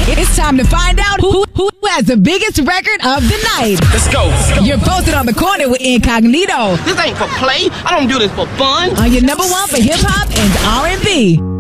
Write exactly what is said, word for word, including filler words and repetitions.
It's time to find out who, who has the biggest record of the night. Let's go. Let's go. You're posted on the corner with Incognito. This ain't for play. I don't do this for fun. On your number one for hip hop and R and B.